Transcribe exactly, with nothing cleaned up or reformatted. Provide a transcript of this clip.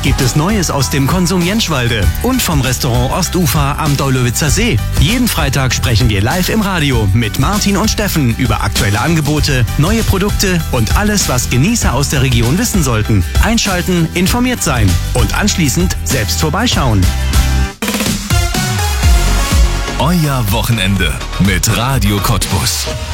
gibt es Neues aus dem Konsum Jentschwalde und vom Restaurant Ostufer am Daulowitzer See. Jeden Freitag sprechen wir live im Radio mit Martin und Steffen über aktuelle Angebote, neue Produkte und alles, was Genießer aus der Region wissen sollten. Einschalten, informiert sein und anschließend selbst vorbeischauen. Euer Wochenende mit Radio Cottbus.